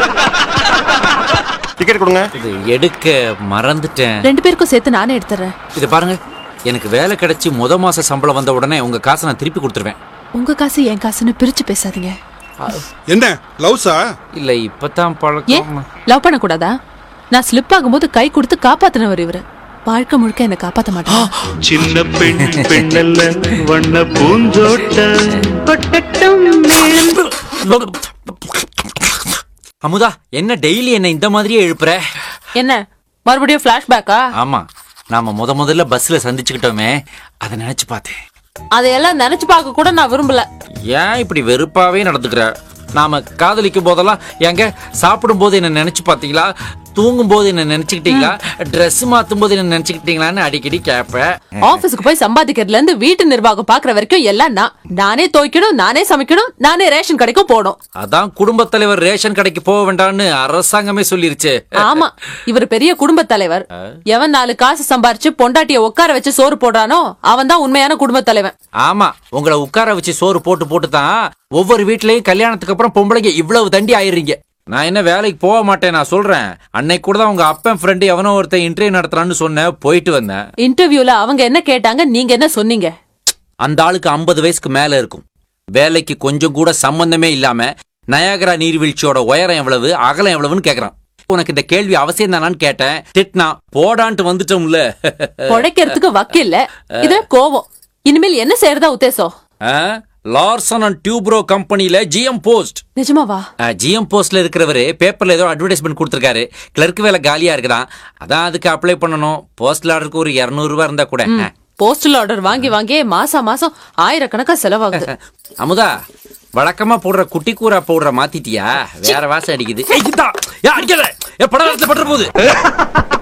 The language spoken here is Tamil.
டிக்கெட் கொடுங்க. இது எடுக்க மறந்துட்டேன். 2 பேருக்கும் சேர்த்து நானே எடுத்துறேன். இது பாருங்க, எனக்கு வேலை கிடைச்சி மாச சம்பளம் வந்த உடனே உங்க காசை நான் திருப்பி கொடுத்துருவேன். உங்க காசு என் காசுன்னு பிரிச்சு பேசாதீங்க. என்ன லவ்ஸா? இல்ல இப்பதான் ஏன் பழக்கம். லவ் பண்ண கூடாதா? நான் ஸ்லிப் ஆகும்போது கை கொடுத்து காப்பாத்தினவர் இவரு. வாழ்க்கை முழுக்க என்ன காப்பாத்த மாட்டேன். சின்ன பெண் பெண்ணல்ல வண்ண பூஞ்சோட்ட அமுதா, என்ன டெய்லி என்ன இந்த மாதிரியே எழுப்புற? என்ன மறுபடியும் பிளாஷ்பேக்கா? ஆமா, நாம முதல்ல பஸ்ல சந்திச்சுக்கிட்டோமே, அதை நினைச்சு பார்த்தேன். அதையெல்லாம் நினைச்சு பார்க்க கூட நான் விரும்பல. ஏன் இப்படி வெறுப்பாவே நடந்துக்கிற? நாம காதலிக்கும் போதெல்லாம் எங்க சாப்பிடும் போது என்ன நினைச்சு பாத்தீங்களா, தூங்கும் போது என்ன நினைச்சுக்கிட்டீங்களா, ட்ரெஸ் மாத்தும் போது என்ன நினைச்சுக்கிட்டீங்களான்னு அடிக்கடி கேட்பேன். ஆபீஸ்க்கு போய் சம்பாதிக்கிறதுல இருந்து வீட்டு நிர்வாகம் பாக்குற வரைக்கும் எல்லாம் நானே துவைக்கணும், நானே சமைக்கணும், நானே ரேஷன் கடைக்கும் போகணும். அதான் குடும்பத் தலைவர் ரேஷன் கடைக்கு போக வேண்டாம்னு அரசாங்கமே சொல்லிருச்சு. ஆமா, இவர் பெரிய குடும்ப தலைவர். எவன் 4 காசு சம்பாரிச்சு பொண்டாட்டிய உட்கார வச்சு சோறு போடுறானோ அவன் தான் உண்மையான குடும்ப தலைவன். ஆமா, உங்களை உட்கார வச்சு சோறு போட்டு தான் ஒவ்வொரு வீட்லயும் கல்யாணத்துக்கு அப்புறம் பொம்பளைங்க இவ்வளவு தண்டி ஆயிடுறீங்க. நான் என்ன வேலைக்கு போக மாட்டேன், நான் சொல்றேன். அன்னைக்கு கூட தான் உங்க அப்பன் ஃப்ரெண்டு எவனோ ஒருத்தன் இன்டர்வியூ நடத்துறான்னு சொன்ன, போயிட்டு வந்தேன். இன்டர்வியூல அவங்க என்ன கேட்டாங்க, நீங்க என்ன சொன்னீங்க? அந்த ஆளுக்கு 50 வயசுக்கு மேல இருக்கும். வேலைக்கு கொஞ்சம் கூட சம்பந்தமே இல்லாம நயாகரா நீர்வீழ்ச்சியோட உயரம் எவ்வளவு, அகலம் எவ்வளவுன்னு கேக்குறான். உனக்கு இந்த கேள்வி அவசியம் தானான்னு கேட்டேன். திட்னா போடான்ட்டு வந்துட்டோம்ல. பொழைக்கிறதுக்கு வக்கில்ல, இதுல கோவம். இனிமேல் என்ன செய்யறதா உத்தேசம்? லார்சன் அண்ட் டியூப்ரோ கம்பெனில ஜிஎம் போஸ்ட். நிஜமாவா? ஜிஎம் போஸ்ட்ல இருக்கிறவரு பேப்பர்ல ஏதோ அட்வர்டைஸ்மெண்ட் கொடுத்திருக்காரு. கிளர்க் வேலை காலியா இருக்குதான், அதான் அதுக்கு அப்ளை பண்ணணும். போஸ்டல் ஆர்டருக்கு ஒரு 200 ரூபாய் இருந்தா கூட. போஸ்டல் ஆர்டர் வாங்கி மாசம் ஆயிரக்கணக்கா செலவாகுது. அமுதா, வழக்கமா போடுற குட்டி கூரா போடுற மாத்திட்டியா? வேற வாசம் அடிக்குது. படம் பட்டு போகுது.